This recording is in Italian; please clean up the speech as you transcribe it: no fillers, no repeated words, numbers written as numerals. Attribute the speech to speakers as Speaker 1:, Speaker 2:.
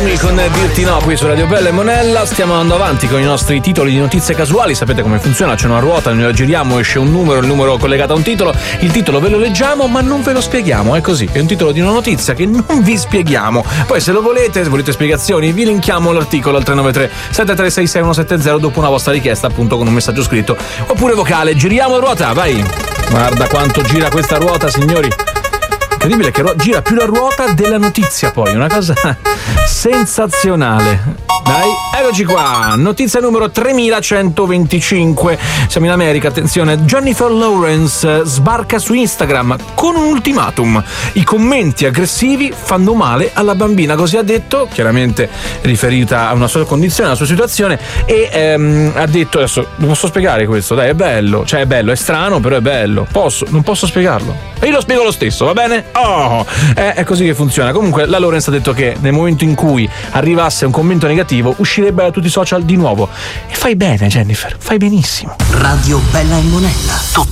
Speaker 1: Naomi con Dirti No qui su Radio Bella e Monella. Stiamo andando avanti con i nostri titoli di notizie casuali. Sapete come funziona? C'è una ruota, noi la giriamo, esce un numero, il numero collegato a un titolo. Il titolo ve lo leggiamo ma non ve lo spieghiamo, è così, è un titolo di una notizia che non vi spieghiamo. Poi se lo volete, se volete spiegazioni, vi linkiamo l'articolo al 393 7366 170 dopo una vostra richiesta, appunto con un messaggio scritto oppure vocale. Giriamo ruota, vai! Guarda quanto gira questa ruota, signori. Incredibile che gira più la ruota della notizia, poi una cosa sensazionale. Dai, eccoci qua, notizia numero 3125. Siamo in America, attenzione. Jennifer Lawrence sbarca su Instagram con un ultimatum: i commenti aggressivi fanno male alla bambina, così ha detto, chiaramente riferita a una sua condizione, alla sua situazione, e ha detto, adesso non posso spiegare questo, dai, è bello, cioè è bello, è strano, però è bello, non posso spiegarlo, e io lo spiego lo stesso, va bene? Oh, è così che funziona. Comunque la Lawrence ha detto che nel momento in cui arrivasse un commento negativo uscirebbe da tutti i social di nuovo. E fai bene, Jennifer, fai benissimo.
Speaker 2: Radio Bella e Monella,